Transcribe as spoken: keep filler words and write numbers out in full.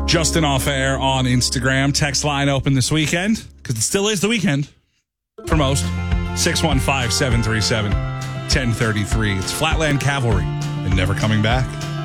Justin Off Air on Instagram. Text line open this weekend because it still is the weekend for most. six one five, seven three seven, one zero three three. It's Flatland Cavalry and Never Coming Back.